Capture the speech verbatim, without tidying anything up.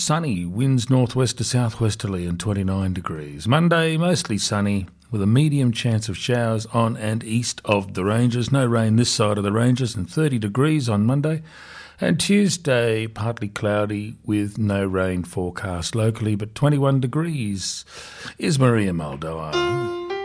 Sunny, winds northwest to southwesterly and twenty-nine degrees. Monday, mostly sunny with a medium chance of showers on and east of the ranges. No rain this side of the ranges and thirty degrees on Monday. And Tuesday, partly cloudy with no rain forecast locally, but twenty-one degrees. Is Maria Moldoa.